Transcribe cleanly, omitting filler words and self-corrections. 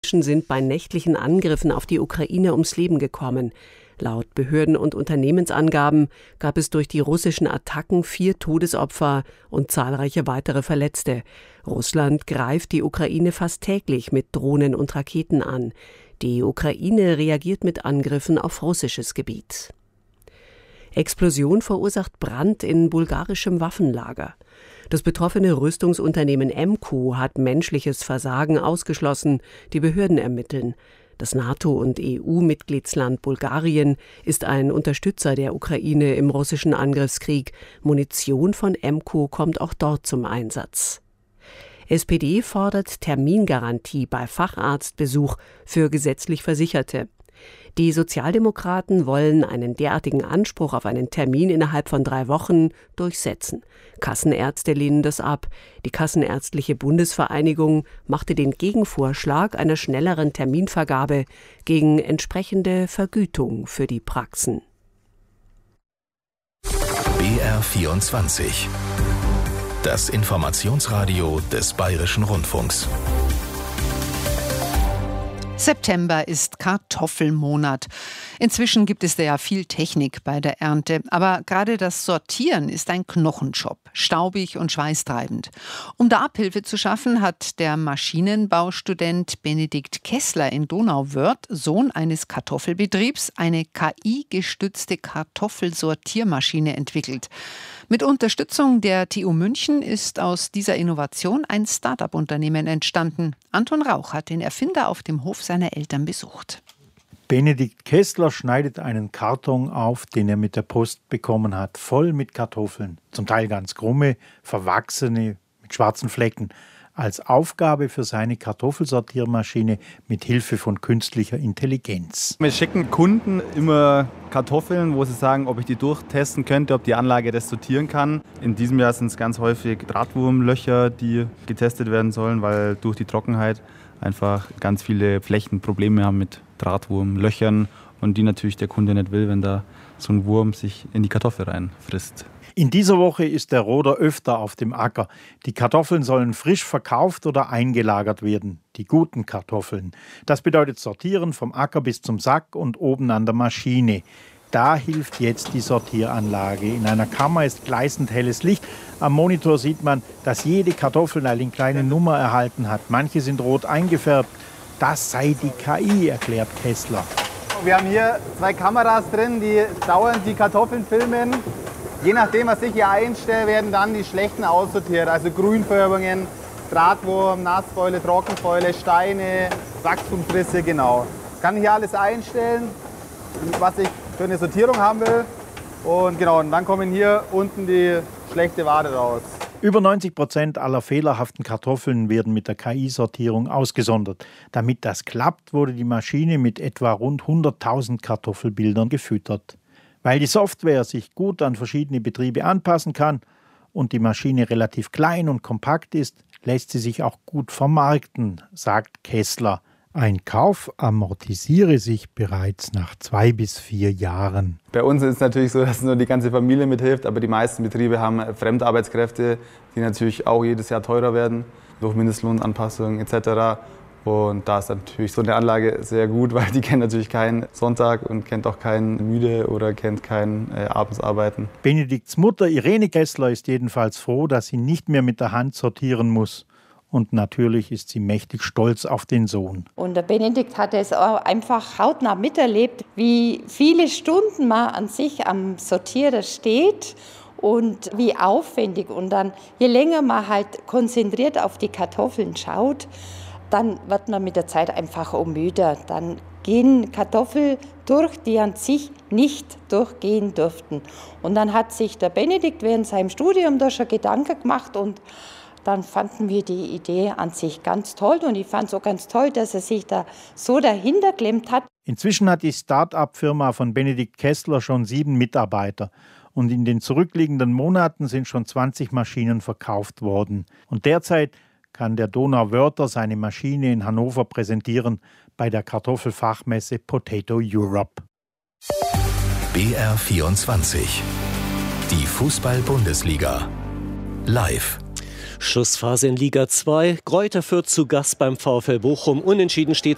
Menschen sind bei nächtlichen Angriffen auf die Ukraine ums Leben gekommen. Laut Behörden- und Unternehmensangaben gab es durch die russischen Attacken 4 Todesopfer und zahlreiche weitere Verletzte. Russland greift die Ukraine fast täglich mit Drohnen und Raketen an. Die Ukraine reagiert mit Angriffen auf russisches Gebiet. Explosion verursacht Brand in bulgarischem Waffenlager. Das betroffene Rüstungsunternehmen Emco hat menschliches Versagen ausgeschlossen. Die Behörden ermitteln. Das NATO- und EU-Mitgliedsland Bulgarien ist ein Unterstützer der Ukraine im russischen Angriffskrieg. Munition von Emco kommt auch dort zum Einsatz. SPD fordert Termingarantie bei Facharztbesuch für gesetzlich Versicherte. Die Sozialdemokraten wollen einen derartigen Anspruch auf einen Termin innerhalb von 3 Wochen durchsetzen. Kassenärzte lehnen das ab. Die Kassenärztliche Bundesvereinigung machte den Gegenvorschlag einer schnelleren Terminvergabe gegen entsprechende Vergütung für die Praxen. BR24. Das Informationsradio des Bayerischen Rundfunks. September ist Kartoffelmonat. Inzwischen gibt es da ja viel Technik bei der Ernte, aber gerade das Sortieren ist ein Knochenjob, staubig und schweißtreibend. Um da Abhilfe zu schaffen, hat der Maschinenbaustudent Benedikt Kessler in Donauwörth, Sohn eines Kartoffelbetriebs, eine KI-gestützte Kartoffelsortiermaschine entwickelt. Mit Unterstützung der TU München ist aus dieser Innovation ein Start-up-Unternehmen entstanden. Anton Rauch hat den Erfinder auf dem Hof seiner Eltern besucht. Benedikt Kessler schneidet einen Karton auf, den er mit der Post bekommen hat, voll mit Kartoffeln. Zum Teil ganz krumme, verwachsene, mit schwarzen Flecken. Als Aufgabe für seine Kartoffelsortiermaschine mit Hilfe von künstlicher Intelligenz. Wir schicken Kunden immer Kartoffeln, wo sie sagen, ob ich die durchtesten könnte, ob die Anlage das sortieren kann. In diesem Jahr sind es ganz häufig Drahtwurmlöcher, die getestet werden sollen, weil durch die Trockenheit einfach ganz viele Flächen Probleme haben mit Drahtwurmlöchern und die natürlich der Kunde nicht will, wenn da so ein Wurm sich in die Kartoffel reinfrisst. In dieser Woche ist der Roder öfter auf dem Acker. Die Kartoffeln sollen frisch verkauft oder eingelagert werden. Die guten Kartoffeln. Das bedeutet sortieren vom Acker bis zum Sack und oben an der Maschine. Da hilft jetzt die Sortieranlage. In einer Kammer ist gleißend helles Licht. Am Monitor sieht man, dass jede Kartoffel eine kleine Nummer erhalten hat. Manche sind rot eingefärbt. Das sei die KI, erklärt Kessler. Wir haben hier 2 Kameras drin, die dauernd die Kartoffeln filmen. Je nachdem, was ich hier einstelle, werden dann die schlechten aussortiert. Also Grünfärbungen, Drahtwurm, Nassfäule, Trockenfäule, Steine, Wachstumsrisse, genau. Ich kann hier alles einstellen, was ich für eine Sortierung haben will. Und genau, und dann kommen hier unten die schlechte Ware raus. Über 90% aller fehlerhaften Kartoffeln werden mit der KI-Sortierung ausgesondert. Damit das klappt, wurde die Maschine mit etwa rund 100.000 Kartoffelbildern gefüttert. Weil die Software sich gut an verschiedene Betriebe anpassen kann und die Maschine relativ klein und kompakt ist, lässt sie sich auch gut vermarkten, sagt Kessler. Ein Kauf amortisiere sich bereits nach 2 bis 4 Jahren. Bei uns ist es natürlich so, dass nur die ganze Familie mithilft, aber die meisten Betriebe haben Fremdarbeitskräfte, die natürlich auch jedes Jahr teurer werden, durch Mindestlohnanpassungen etc. Und da ist natürlich so eine Anlage sehr gut, weil die kennt natürlich keinen Sonntag und kennt auch keinen Müde oder kennt kein Abendsarbeiten. Benedikts Mutter Irene Kessler ist jedenfalls froh, dass sie nicht mehr mit der Hand sortieren muss. Und natürlich ist sie mächtig stolz auf den Sohn. Und der Benedikt hat es auch einfach hautnah miterlebt, wie viele Stunden man an sich am Sortierer steht und wie aufwendig. Und dann, je länger man halt konzentriert auf die Kartoffeln schaut, dann wird man mit der Zeit einfach auch müder. Dann gehen Kartoffeln durch, die an sich nicht durchgehen dürften. Und dann hat sich der Benedikt während seinem Studium da schon Gedanken gemacht und dann fanden wir die Idee an sich ganz toll. Und ich fand es auch ganz toll, dass er sich da so dahinter geklemmt hat. Inzwischen hat die Start-up-Firma von Benedikt Kessler schon 7 Mitarbeiter. Und in den zurückliegenden Monaten sind schon 20 Maschinen verkauft worden. Und derzeit kann der Donauwörther seine Maschine in Hannover präsentieren bei der Kartoffelfachmesse Potato Europe. BR24. Die Fußball-Bundesliga. Live. Schlussphase in Liga 2. Greuther Fürth zu Gast beim VfL Bochum. Unentschieden steht